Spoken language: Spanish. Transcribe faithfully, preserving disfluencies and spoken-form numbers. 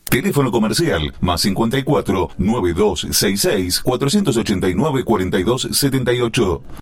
Teléfono comercial más cincuenta y cuatro, noventa y dos sesenta y seis, cuatrocientos ochenta y nueve, cuarenta y dos setenta y ocho.